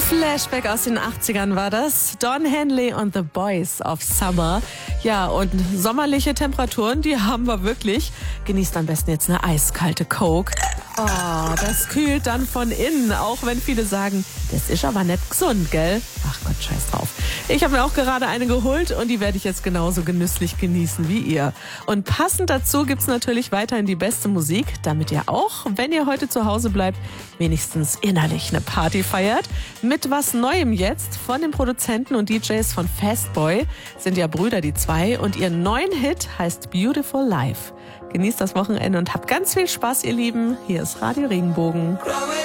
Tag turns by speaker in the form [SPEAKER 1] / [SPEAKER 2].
[SPEAKER 1] Flashback aus den 80ern war das. Don Henley und the Boys of Summer. Ja, und sommerliche Temperaturen, die haben wir wirklich. Genießt am besten jetzt eine eiskalte Coke. Oh, das kühlt dann von innen, auch wenn viele sagen, das ist aber nicht gesund, gell? Ach Gott, scheiß drauf. Ich habe mir auch gerade eine geholt und die werde ich jetzt genauso genüsslich genießen wie ihr. Und passend dazu gibt's natürlich weiterhin die beste Musik, damit ihr auch, wenn ihr heute zu Hause bleibt, wenigstens innerlich eine Party feiert. Mit was Neuem jetzt von den Produzenten und DJs von Fastboy, sind ja Brüder die zwei, und ihr neuen Hit heißt Beautiful Life. Genießt das Wochenende und habt ganz viel Spaß, ihr Lieben. Hier ist Radio Regenbogen.